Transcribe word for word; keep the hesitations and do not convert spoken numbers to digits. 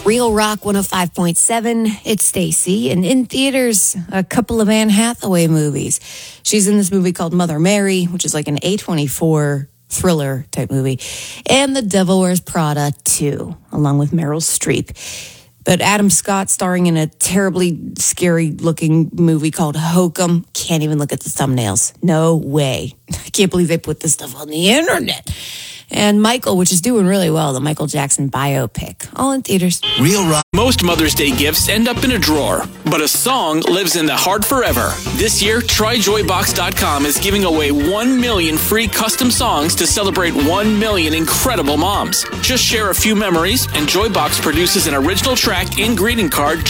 Real Rock one oh five point seven, it's Stacy, and in theaters, a couple of Anne Hathaway movies. She's in this movie called Mother Mary, which is like an A twenty-four thriller type movie, and The Devil Wears Prada two, along with Meryl Streep. But Adam Scott starring in a terribly scary-looking movie called Hokum. Can't even look at the thumbnails. No way. I can't believe they put this stuff on the internet. And Michael, which is doing really well, the Michael Jackson biopic, all in theaters. Real Rock. Most Mother's Day gifts end up in a drawer, but a song lives in the heart forever. This year, try joy box dot com is giving away one million free custom songs to celebrate one million incredible moms. Just share a few memories, and Joybox produces an original track and greeting card